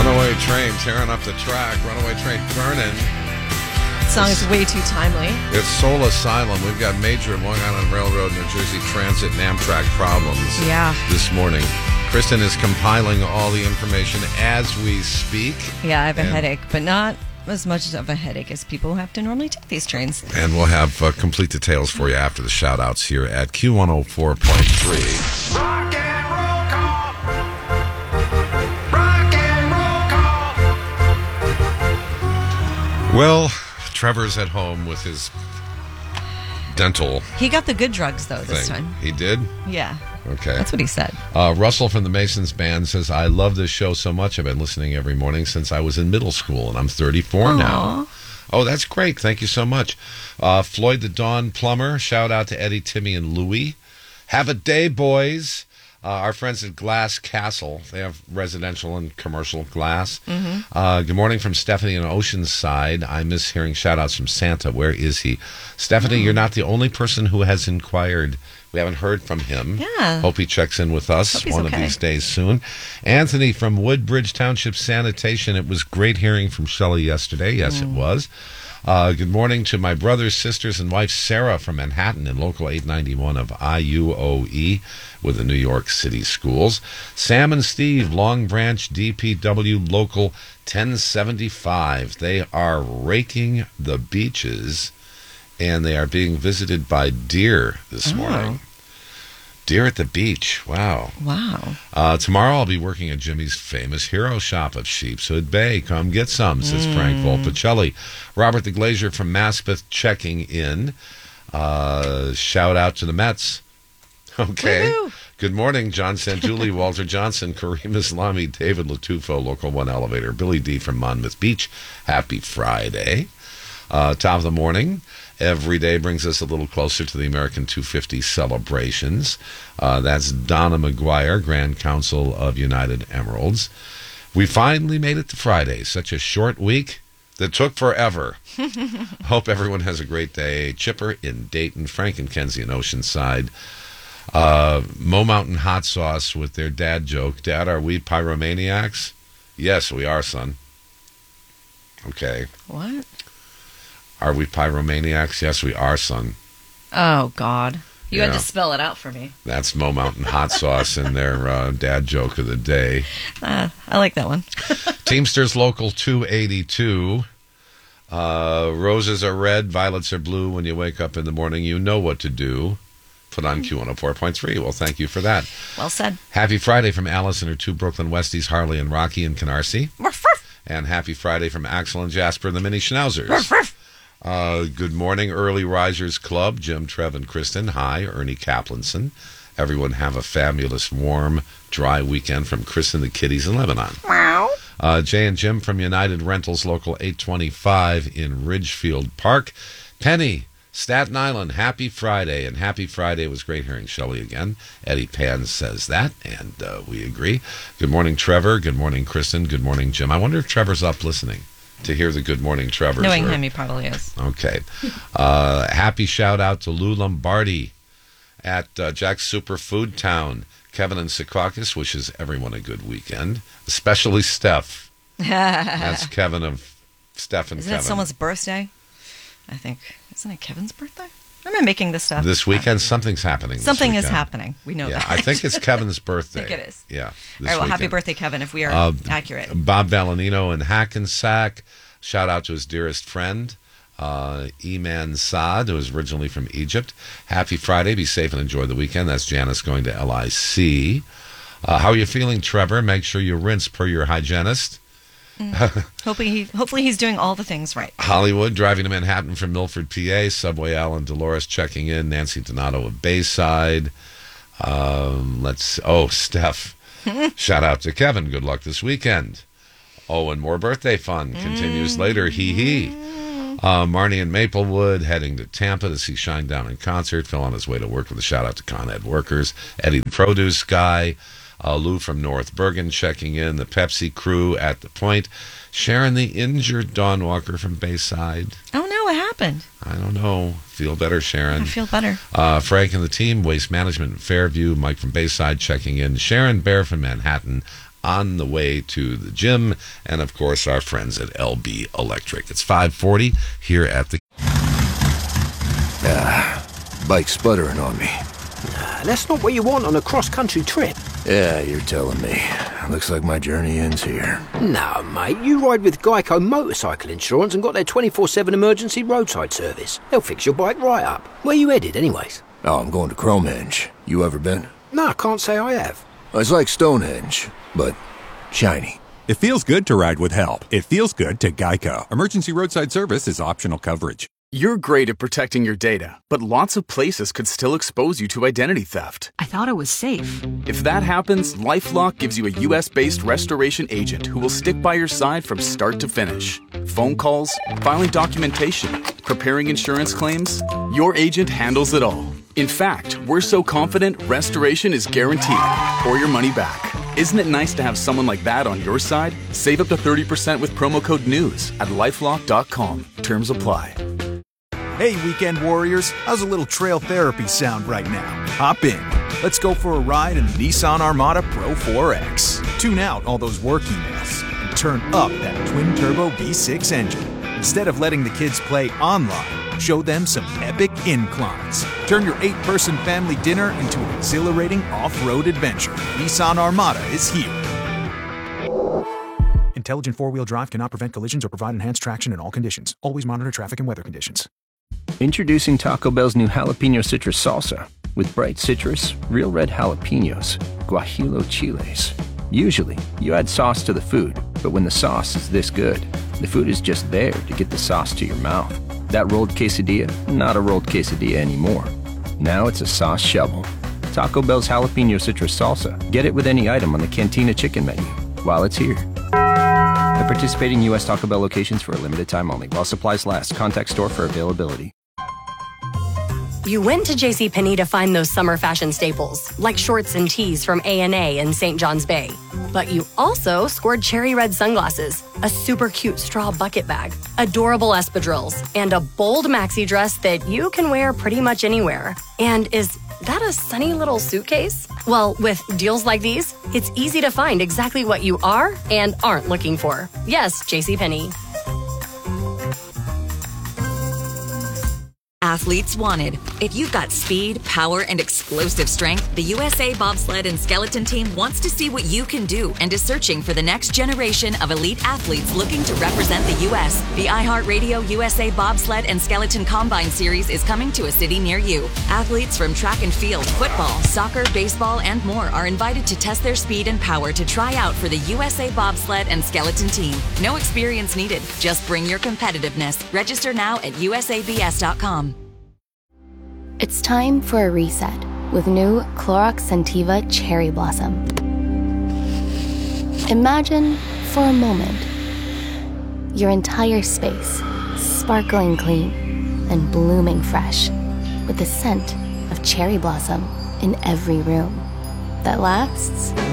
Runaway train tearing up the track. Runaway train burning. That song is way too timely. It's Soul Asylum. We've got major Long Island Railroad, New Jersey Transit, and Amtrak problems this morning. Kristen is compiling all the information as we speak. Yeah, I have a headache, but not as much of a headache as people who have to normally take these trains. And we'll have complete details for you after the shout-outs here at Q104.3. Rock and roll call. Rock and roll call. Well, Trevor's at home with his dental He got the good drugs, though, this thing. time. He did? Yeah. Okay. That's what he said. Russell from the Masons Band says, I love this show so much. I've been listening every morning since I was in middle school, and I'm 34 now. Oh, that's great. Thank you so much. Floyd the Dawn Plumber, shout out to Eddie, Timmy, and Louie. Have a day, boys. Our friends at Glass Castle, they have residential and commercial glass. Good morning from Stephanie in Oceanside. I miss hearing shout-outs from Santa. Where is he? Stephanie, you're not the only person who has inquired. We haven't heard from him. Yeah. Hope he checks in with us one of these days soon. Anthony from Woodbridge Township Sanitation. It was great hearing from Shelley yesterday. Yes, it was. Good morning to my brothers, sisters, and wife Sarah from Manhattan in Local 891 of IUOE with the New York City Schools. Sam and Steve, Long Branch DPW Local 1075. They are raking the beaches, and they are being visited by deer this morning. Deer at the beach. Wow. Tomorrow I'll be working at Jimmy's famous hero shop of Sheepshead Bay. Come get some, says Frank Volpicelli. Robert the Glazier from Maspeth checking in. Shout out to the Mets. Okay. Woo-hoo. Good morning, John Santulli, Walter Johnson, Kareem Islami, David Latufo, Local 1 Elevator, Billy D from Monmouth Beach. Happy Friday. Top of the morning. Every day brings us a little closer to the American 250 celebrations. That's Donna McGuire, Grand Council of United Emeralds. We finally made it to Friday. Such a short week that took forever. Hope everyone has a great day. Chipper in Dayton, Frank and Kenzie in Oceanside. Mo Mountain Hot Sauce with their dad joke. Dad, are we pyromaniacs? Yes, we are, son. Okay. What? Are we pyromaniacs? Yes, we are, son. Oh, God. You had to spell it out for me. That's Mo Mountain Hot Sauce and their dad joke of the day. I like that one. Teamsters Local 282. Roses are red, violets are blue. When you wake up in the morning, you know what to do. Put on Q104.3. Well, thank you for that. Well said. Happy Friday from Alice and her two Brooklyn Westies, Harley and Rocky in Canarsie. And happy Friday from Axel and Jasper and the Mini Schnauzers. Good morning, Early Risers Club, Jim, Trev, and Kristen. Hi, Ernie Kaplanson. Everyone have a fabulous, warm, dry weekend from Chris and the Kitties in Lebanon. Wow. Jay and Jim from United Rentals, Local 825 in Ridgefield Park. Penny, Staten Island, happy Friday. And happy Friday. It was great hearing Shelley again. Eddie Pan says that, and we agree. Good morning, Trevor. Good morning, Kristen. Good morning, Jim. I wonder if Trevor's up listening to hear the Good Morning Trevors. Knowing him, he probably is. Okay. Happy shout out to Lou Lombardi at Jack's Superfood Town. Kevin and Secaucus wishes everyone a good weekend, especially Steph. That's Kevin of Steph and Isn't Kevin. it someone's birthday? I think. Isn't it Kevin's birthday? Am I making this stuff? This weekend, something's happening. Something is happening. We know that. I think it's Kevin's birthday. I think it is. Yeah. All right, well, happy birthday, Kevin, if we are accurate. Bob Valenino in Hackensack. Shout out to his dearest friend, Iman Saad, who is originally from Egypt. Happy Friday. Be safe and enjoy the weekend. That's Janice going to LIC. How are you feeling, Trevor? Make sure you rinse per your hygienist. Hopefully he's doing all the things right. Hollywood, driving to Manhattan from Milford, PA. Subway Alan Dolores checking in. Nancy Donato of Bayside. Steph. Shout out to Kevin. Good luck this weekend. Oh, and more birthday fun continues later. Hee. Marnie in Maplewood heading to Tampa to see Shinedown in concert. Phil on his way to work with a shout out to Con Ed workers. Eddie the produce guy. Lou from North Bergen checking in. The Pepsi crew at the Point. Sharon the injured Dawn Walker from Bayside. Oh no, what happened? I don't know. Feel better, Sharon. I feel better. Frank and the team, Waste Management in Fairview. Mike from Bayside checking in. Sharon Bear from Manhattan. on the way to the gym, and of course our friends at LB Electric. It's 5:40 here at the... Bike sputtering on me. That's not what you want on a cross-country trip. Yeah, you're telling me. Looks like my journey ends here. No, mate, you ride with Geico Motorcycle Insurance and got their 24/7 emergency roadside service. They'll fix your bike right up. Where you headed, anyways? Oh, I'm going to Cromehenge. You ever been? No, I can't say I have. It's like Stonehenge, but shiny. It feels good to ride with help. It feels good to Geico. Emergency roadside service is optional coverage. You're great at protecting your data, but lots of places could still expose you to identity theft. I thought it was safe. If that happens, LifeLock gives you a US-based restoration agent who will stick by your side from start to finish. Phone calls, filing documentation, preparing insurance claims, your agent handles it all. In fact, we're so confident restoration is guaranteed or your money back. Isn't it nice to have someone like that on your side? Save up to 30% with promo code NEWS at lifelock.com. Terms apply. Hey, weekend warriors, how's a little trail therapy sound right now? Hop in. Let's go for a ride in the Nissan Armada Pro 4X. Tune out all those work emails and turn up that twin-turbo V6 engine. Instead of letting the kids play online, show them some epic inclines. Turn your 8-person family dinner into an exhilarating off-road adventure. Nissan Armada is here. Intelligent four-wheel drive cannot prevent collisions or provide enhanced traction in all conditions. Always monitor traffic and weather conditions. Introducing Taco Bell's new Jalapeno Citrus Salsa. With bright citrus, real red jalapenos, guajillo chiles. Usually, you add sauce to the food, but when the sauce is this good, the food is just there to get the sauce to your mouth. That rolled quesadilla, not a rolled quesadilla anymore. Now it's a sauce shovel. Taco Bell's Jalapeno Citrus Salsa. Get it with any item on the Cantina Chicken menu while it's here. At participating U.S. Taco Bell locations for a limited time only. While supplies last. Contact store for availability. You went to JCPenney to find those summer fashion staples, like shorts and tees from A&A in St. John's Bay. But you also scored cherry red sunglasses, a super cute straw bucket bag, adorable espadrilles, and a bold maxi dress that you can wear pretty much anywhere. And is that a sunny little suitcase? Well, with deals like these, it's easy to find exactly what you are and aren't looking for. Yes, JCPenney. Athletes wanted. If you've got speed, power, and explosive strength, the USA Bobsled and Skeleton Team wants to see what you can do and is searching for the next generation of elite athletes looking to represent the U.S. The iHeartRadio USA Bobsled and Skeleton Combine Series is coming to a city near you. Athletes from track and field, football, soccer, baseball, and more are invited to test their speed and power to try out for the USA Bobsled and Skeleton Team. No experience needed. Just bring your competitiveness. Register now at usabs.com. It's time for a reset with new Clorox Scentiva Cherry Blossom. Imagine, for a moment, your entire space sparkling clean and blooming fresh with the scent of cherry blossom in every room that lasts